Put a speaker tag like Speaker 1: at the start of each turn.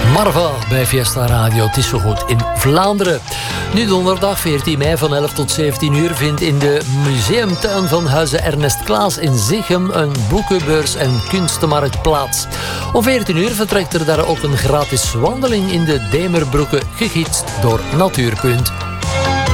Speaker 1: Marva bij Fiesta Radio. Het is zo goed in Vlaanderen. Nu donderdag 14 mei van 11 tot 17 uur vindt in de museumtuin van Huize Ernest Klaas in Zichem een boekenbeurs en kunstenmarkt plaats. Om 14 uur vertrekt er daar ook een gratis wandeling in de Demerbroeken, gegidst door Natuurpunt